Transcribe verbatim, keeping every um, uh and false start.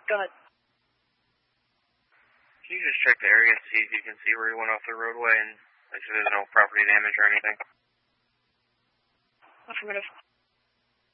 Go ahead. Can you just check the area and see if you can see where he went off the roadway and make sure there's no property damage or anything? Affirmative.